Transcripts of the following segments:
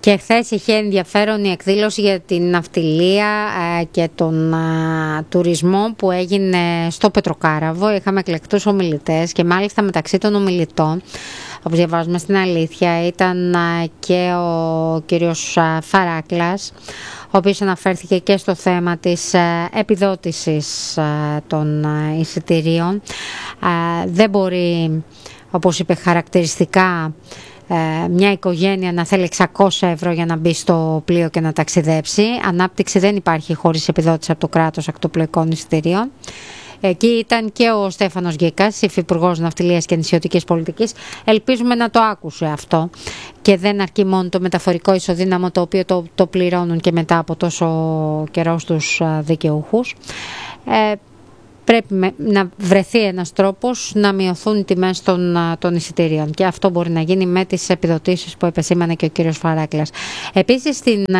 Και χθες είχε ενδιαφέρον η εκδήλωση για την ναυτιλία και τον τουρισμό που έγινε στο Πετροκάραβο. Είχαμε εκλεκτούς ομιλητές και μάλιστα μεταξύ των ομιλητών, όπως διαβάζουμε στην Αλήθεια, ήταν και ο κύριος Φαράκλας, ο οποίος αναφέρθηκε και στο θέμα της επιδότησης των εισιτηρίων. Δεν μπορεί, όπως είπε χαρακτηριστικά, μια οικογένεια να θέλει 600 ευρώ για να μπει στο πλοίο και να ταξιδέψει. Ανάπτυξη δεν υπάρχει χωρίς επιδότηση από το κράτος ακτοπλοϊκών εισιτηρίων. Εκεί ήταν και ο Στέφανος Γκίκας, υφυπουργός Ναυτιλίας και Νησιωτικής Πολιτικής. Ελπίζουμε να το άκουσε αυτό και δεν αρκεί μόνο το μεταφορικό ισοδύναμο, το οποίο το πληρώνουν και μετά από τόσο καιρό στους δικαιούχους. Πρέπει να βρεθεί ένας τρόπος να μειωθούν οι τιμές των εισιτήριων και αυτό μπορεί να γίνει με τις επιδοτήσεις που επεσήμανε και ο κύριος Φαράκλας. Επίσης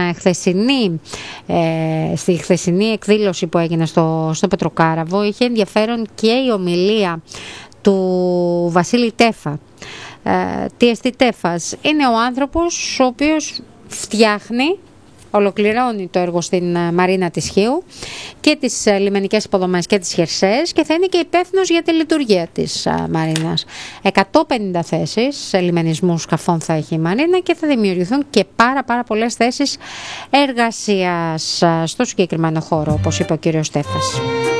στη χθεσινή εκδήλωση που έγινε στο Πετροκάραβο είχε ενδιαφέρον και η ομιλία του Βασίλη Τέφα. Τι εστί Τέφας? Είναι ο άνθρωπος ο οποίος ολοκληρώνει το έργο στην Μαρίνα της Χίου και τις λιμενικές υποδομές και τις χερσαίες και θα είναι και υπεύθυνος για τη λειτουργία της Μαρίνας. 150 θέσεις σε λιμενισμού σκαφών θα έχει η Μαρίνα και θα δημιουργηθούν και πάρα πολλές θέσεις εργασίας στο συγκεκριμένο χώρο, όπως είπε ο κύριος Στέφας.